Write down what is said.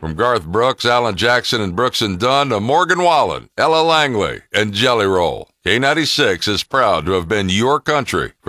From Garth Brooks, Alan Jackson, and Brooks and Dunn to Morgan Wallen, Ella Langley, and Jelly Roll, K96 is proud to have been your country